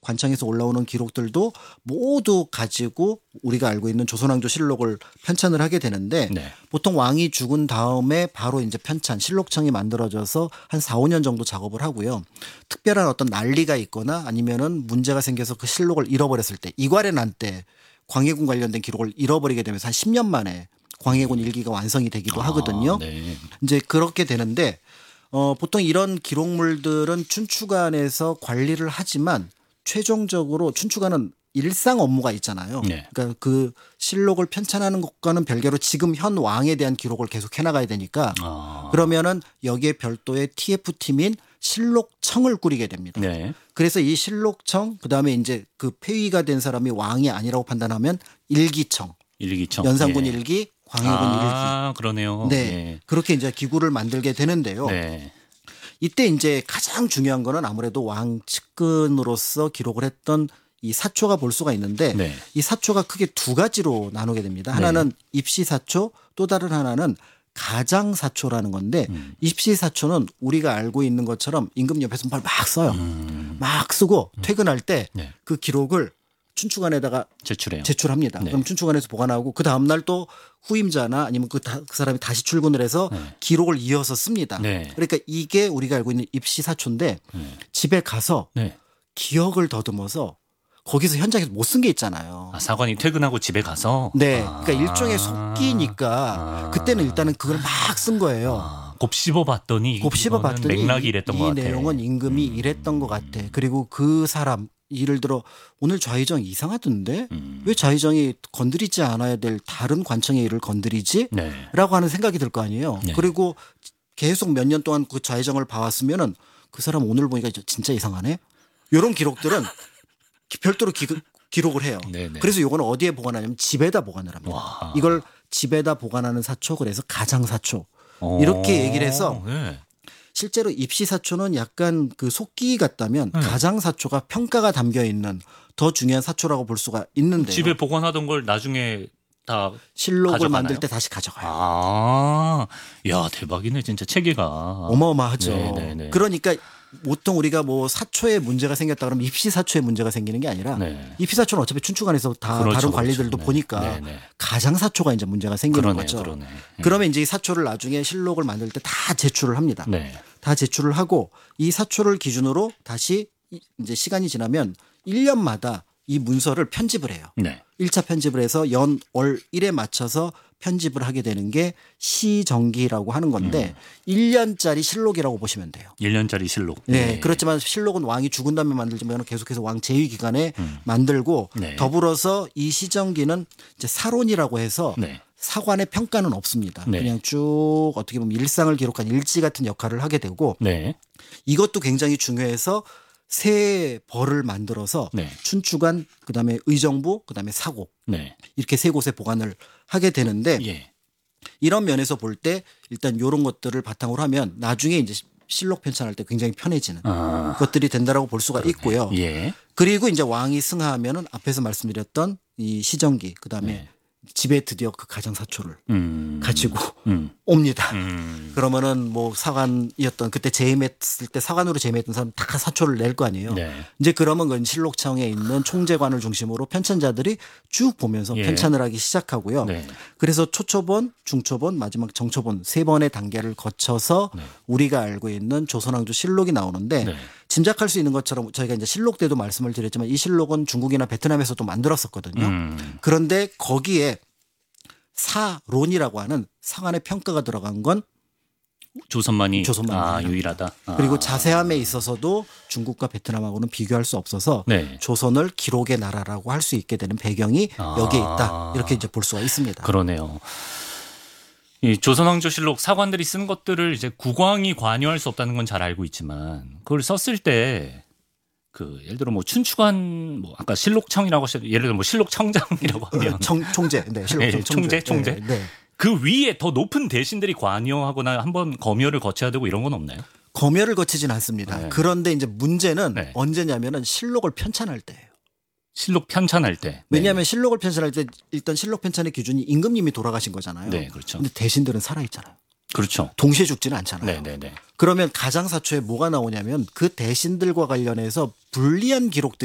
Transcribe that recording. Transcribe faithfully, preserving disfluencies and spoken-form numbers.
관청에서 올라오는 기록들도 모두 가지고 우리가 알고 있는 조선왕조 실록을 편찬을 하게 되는데 네. 보통 왕이 죽은 다음에 바로 이제 편찬 실록청이 만들어져서 한 사, 오 년 정도 작업을 하고요. 특별한 어떤 난리가 있거나 아니면은 문제가 생겨서 그 실록을 잃어버렸을 때 이괄의 난 때 광해군 관련된 기록을 잃어버리게 되면서 한 십 년 만에 광해군 일기가 완성이 되기도 하거든요. 아, 네. 이제 그렇게 되는데 어, 보통 이런 기록물들은 춘추관에서 관리를 하지만 최종적으로 춘추관은 일상 업무가 있잖아요. 네. 그러니까 그 실록을 편찬하는 것과는 별개로 지금 현 왕에 대한 기록을 계속 해나가야 되니까 아. 그러면은 여기에 별도의 티에프팀인 실록청을 꾸리게 됩니다. 네. 그래서 이 실록청 그다음에 이제 그 폐위가 된 사람이 왕이 아니라고 판단하면 일기청, 일기청. 연산군 예. 일기, 광해군 아, 그러네요. 일기. 네. 예. 그렇게 이제 기구를 만들게 되는데요. 네. 이때 이제 가장 중요한 거는 아무래도 왕 측근으로서 기록을 했던 이 사초가 볼 수가 있는데 네. 이 사초가 크게 두 가지로 나누게 됩니다. 하나는 입시사초, 또 다른 하나는 가장사초라는 건데 음. 입시사초는 우리가 알고 있는 것처럼 임금 옆에서 막 써요. 음. 막 쓰고 퇴근할 때 그 네. 기록을 춘추관에다가 제출해요. 제출합니다. 네. 그럼 춘추관에서 보관하고 그 다음 날 또 후임자나 아니면 그, 다, 그 사람이 다시 출근을 해서 네. 기록을 이어서 씁니다. 네. 그러니까 이게 우리가 알고 있는 입시사초인데 네. 집에 가서 네. 기억을 더듬어서 거기서 현장에서 못 쓴 게 있잖아요. 아, 사관이 퇴근하고 집에 가서. 네. 아. 그러니까 일종의 속기니까 아. 그때는 일단은 그걸 막 쓴 거예요. 아, 곱씹어 봤더니 곱씹어 봤더니 맥락이 이랬던 이, 것 이 같아. 내용은 임금이 이랬던 것 같아. 그리고 그 사람 예를 들어 오늘 좌의정 이상하던데 음. 왜 좌의정이 건드리지 않아야 될 다른 관청의 일을 건드리지? 네. 라고 하는 생각이 들 거 아니에요. 네. 그리고 계속 몇 년 동안 그 좌의정을 봐왔으면은 그 사람 오늘 보니까 진짜 이상하네. 이런 기록들은 별도로 기, 기록을 해요. 네네. 그래서 요거는 어디에 보관하냐면 집에다 보관을 합니다. 와. 이걸 집에다 보관하는 사초 그래서 가장사초 어. 이렇게 얘기를 해서 네. 실제로 입시사초는 약간 그 속기 같다면 네. 가장사초가 평가가 담겨 있는 더 중요한 사초라고 볼 수가 있는데요. 집에 보관하던 걸 나중에 다 실록을 가져가나요? 만들 때 다시 가져가요. 아, 야 대박이네 진짜 체계가. 어마어마하죠. 네네네. 그러니까 보통 우리가 뭐 사초에 문제가 생겼다 그러면 입시사초에 문제가 생기는 게 아니라 네. 입시사초는 어차피 춘추관에서 다 그렇죠, 다른 그렇죠. 관리들도 네. 보니까 네네. 가장사초가 이제 문제가 생기는 그러네, 거죠. 그러네. 음. 그러면 이제 이 사초를 나중에 실록을 만들 때 다 제출을 합니다. 네. 다 제출을 하고 이 사초를 기준으로 다시 이제 시간이 지나면 일 년마다 이 문서를 편집을 해요. 네. 일 차 편집을 해서 연, 월, 일에 맞춰서 편집을 하게 되는 게 시정기라고 하는 건데 음. 일 년짜리 실록이라고 보시면 돼요. 일 년짜리 실록. 네. 그렇지만 실록은 왕이 죽은 다음에 만들지만 계속해서 왕 재위 기간에 음. 만들고 네. 더불어서 이 시정기는 이제 사론이라고 해서 네. 사관의 평가는 없습니다. 네. 그냥 쭉 어떻게 보면 일상을 기록한 일지 같은 역할을 하게 되고 네. 이것도 굉장히 중요해서 세 벌을 만들어서 네. 춘추관 그다음에 의정부 그다음에 사곡 네. 이렇게 세 곳에 보관을 하게 되는데 예. 이런 면에서 볼 때 일단 이런 것들을 바탕으로 하면 나중에 이제 실록 편찬할 때 굉장히 편해지는 아. 것들이 된다라고 볼 수가 있고요. 예. 그리고 이제 왕이 승하하면은 앞에서 말씀드렸던 이 시정기 그다음에 네. 집에 드디어 그 가장사초를 음. 가지고 음. 옵니다. 음. 그러면은 뭐 사관이었던 그때 재임했을 때 사관으로 재임했던 사람 다 사초를 낼 거 아니에요. 네. 이제 그러면 그 실록청에 있는 총재관을 중심으로 편찬자들이 쭉 보면서 예. 편찬을 하기 시작하고요. 네. 그래서 초초본, 중초본, 마지막 정초본 세 번의 단계를 거쳐서 네. 우리가 알고 있는 조선왕조 실록이 나오는데 네. 짐작할 수 있는 것처럼 저희가 이제 실록 때도 말씀을 드렸지만 이 실록은 중국이나 베트남에서도 만들었었거든요. 음. 그런데 거기에 사론이라고 하는 사관의 평가가 들어간 건 조선만이 조선만이 아, 유일합니다. 유일하다. 아. 그리고 자세함에 있어서도 중국과 베트남하고는 비교할 수 없어서 네. 조선을 기록의 나라라고 할 수 있게 되는 배경이 아. 여기에 있다. 이렇게 이제 볼 수가 있습니다. 그러네요. 이 조선왕조실록 사관들이 쓴 것들을 이제 국왕이 관여할 수 없다는 건 잘 알고 있지만 그걸 썼을 때 그 예를 들어 뭐 춘추관 뭐 아까 실록청이라고 하셨 예를 들어 뭐 실록청장이라고 하면 청, 총재, 네, 실록 네, 총재, 총재. 네, 네. 그 위에 더 높은 대신들이 관여하거나 한번 검열을 거쳐야 되고 이런 건 없나요? 검열을 거치진 않습니다. 네. 그런데 이제 문제는 네. 언제냐면은 실록을 편찬할 때예요. 실록 편찬할 때. 왜냐하면 실록을 편찬할 때 일단 실록 편찬의 기준이 임금님이 돌아가신 거잖아요. 네, 그렇죠. 근데 대신들은 살아 있잖아요. 그렇죠. 동시에 죽지는 않잖아요. 네, 네, 네. 그러면 가장사초에 뭐가 나오냐면 그 대신들과 관련해서 불리한 기록들이